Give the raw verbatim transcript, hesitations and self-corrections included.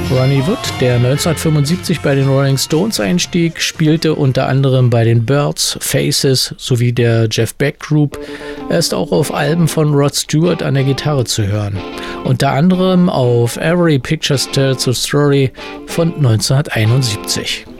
Ronnie Wood, der neunzehnhundertfünfundsiebzig bei den Rolling Stones einstieg, spielte unter anderem bei den Byrds, Faces sowie der Jeff Beck Group. Er ist auch auf Alben von Rod Stewart an der Gitarre zu hören. Unter anderem auf Every Picture Tells a Story von neunzehnhunderteinundsiebzig.